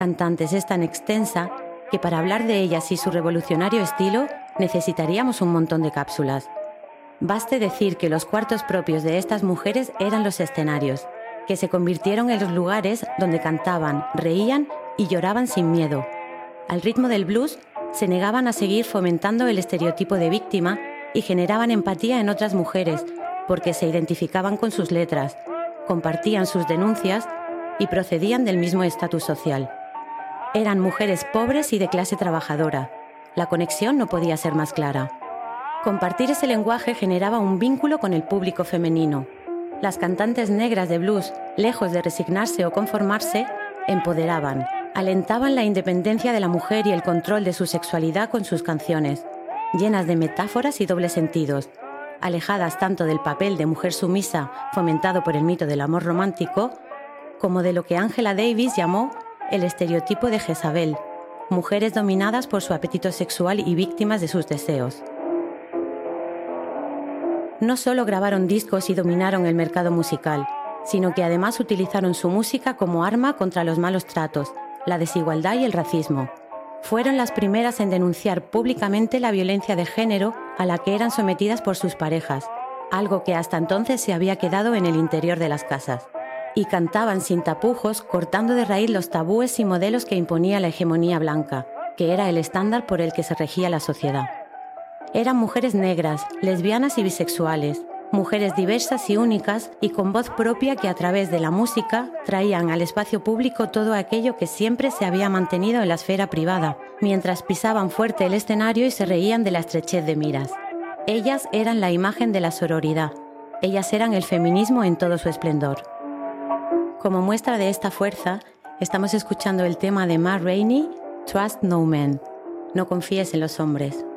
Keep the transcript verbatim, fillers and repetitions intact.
Cantantes es tan extensa que para hablar de ellas y su revolucionario estilo necesitaríamos un montón de cápsulas. Baste decir que los cuartos propios de estas mujeres eran los escenarios, que se convirtieron en los lugares donde cantaban, reían y lloraban sin miedo. Al ritmo del blues, se negaban a seguir fomentando el estereotipo de víctima y generaban empatía en otras mujeres porque se identificaban con sus letras, compartían sus denuncias y procedían del mismo estatus social. Eran mujeres pobres y de clase trabajadora. La conexión no podía ser más clara. Compartir ese lenguaje generaba un vínculo con el público femenino. Las cantantes negras de blues, lejos de resignarse o conformarse, empoderaban, alentaban la independencia de la mujer y el control de su sexualidad con sus canciones, llenas de metáforas y dobles sentidos, alejadas tanto del papel de mujer sumisa fomentado por el mito del amor romántico, como de lo que Angela Davis llamó el estereotipo de Jezabel, mujeres dominadas por su apetito sexual y víctimas de sus deseos. No solo grabaron discos y dominaron el mercado musical, sino que además utilizaron su música como arma contra los malos tratos, la desigualdad y el racismo. Fueron las primeras en denunciar públicamente la violencia de género a la que eran sometidas por sus parejas, algo que hasta entonces se había quedado en el interior de las casas. Y cantaban sin tapujos, cortando de raíz los tabúes y modelos que imponía la hegemonía blanca, que era el estándar por el que se regía la sociedad. Eran mujeres negras, lesbianas y bisexuales, mujeres diversas y únicas y con voz propia que a través de la música traían al espacio público todo aquello que siempre se había mantenido en la esfera privada, mientras pisaban fuerte el escenario y se reían de la estrechez de miras. Ellas eran la imagen de la sororidad, ellas eran el feminismo en todo su esplendor. Como muestra de esta fuerza, estamos escuchando el tema de Ma Rainey, Trust No Man, no confíes en los hombres.